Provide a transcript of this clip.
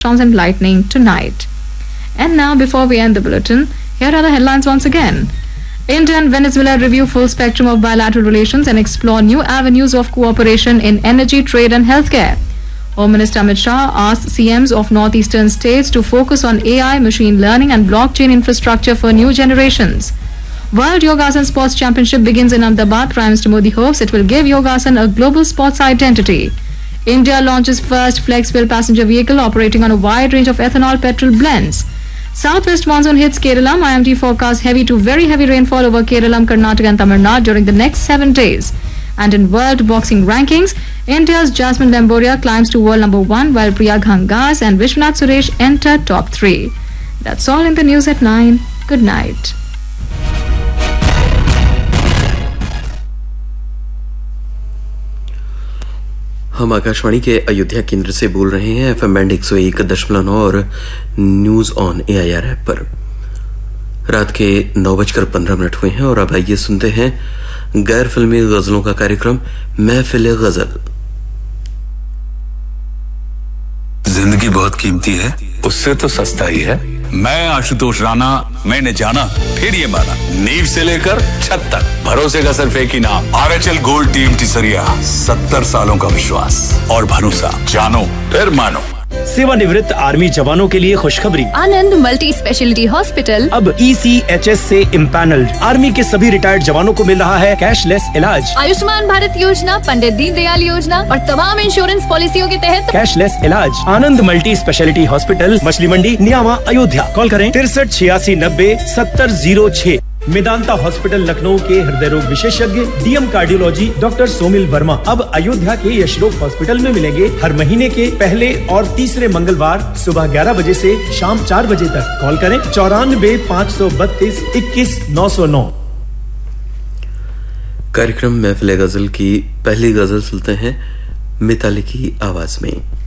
storms and lightning tonight. And now, before we end the bulletin, here are the headlines once again. India and Venezuela review full spectrum of bilateral relations and explore new avenues of cooperation in energy, trade and healthcare. Home Minister Amit Shah asked CMs of northeastern states to focus on AI, machine learning and blockchain infrastructure for new generations. World Yogasan Sports Championship begins in Ahmedabad. Prime Minister Modi hopes it will give Yogasan a global sports identity. India launches first flex-wheel passenger vehicle operating on a wide range of ethanol petrol blends. Southwest monsoon hits Kerala. IMD forecasts heavy to very heavy rainfall over Kerala, Karnataka and Tamil Nadu during the next 7 days. And in world boxing rankings, India's Jasmine Lamboria climbs to world number 1 while Priya Ghangas and Vishwanath Suresh enter top 3. That's all in the news at 9. Good night. हम आकाशवाणी के अयोध्या केंद्र से बोल रहे हैं FM band 101.9 और news on AIR app पर। रात के 9:15 हुए हैं और अब आइए सुनते हैं गैर फिल्मी गजलों का कार्यक्रम महफिल गजल। जिंदगी बहुत कीमती है, उससे तो सस्ता ही है। मैं आशुतोष राणा, मैंने जाना फिर ये माना, नींव से लेकर छत तक भरोसे का सिर्फ एक ही नाम, RHL गोल्ड टीम टिसरिया। 70 सालों का विश्वास और भरोसा, जानो फिर मानो। सेवानिवृत्त आर्मी जवानों के लिए खुशखबरी, आनंद मल्टी स्पेशलिटी हॉस्पिटल अब ECHS से इम्पैनल्ड। आर्मी के सभी रिटायर्ड जवानों को मिल रहा है कैशलेस इलाज। आयुष्मान भारत योजना, पंडित दीनदयाल योजना और तमाम इंश्योरेंस पॉलिसियों के तहत कैशलेस इलाज। आनंद मल्टी स्पेशलिटी हॉस्पिटल, मछली मंडी, नियामा, अयोध्या। कॉल करें 63 86 90 70 06। मेदांता हॉस्पिटल लखनऊ के हृदय रोग विशेषज्ञ DM cardiology doctor Somil Verma अब अयोध्या के यशरोग हॉस्पिटल में मिलेंगे हर महीने के पहले और तीसरे मंगलवार सुबह 11 बजे से शाम 4 बजे तक। कॉल करें 94 532 21 909। कार्यक्रम महफिल गजल की पहली गजल सुनते हैं मिताली की आवाज में।